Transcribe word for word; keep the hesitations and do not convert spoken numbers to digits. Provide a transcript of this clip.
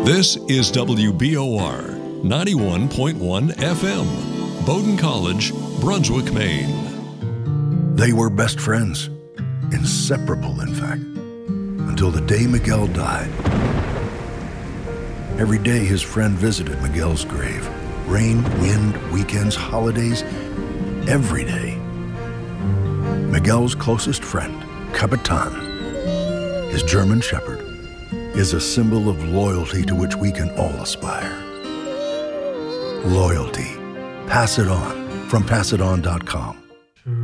This is W B O R ninety-one point one F M, Bowdoin College, Brunswick, Maine. They were best friends, inseparable, in fact, until the day Miguel died. Every day his friend visited Miguel's grave. Rain, wind, weekends, holidays, every day. Miguel's closest friend, Capitan, his German shepherd, is a symbol of loyalty to which we can all aspire. Loyalty. Pass it on from pass it on dot com.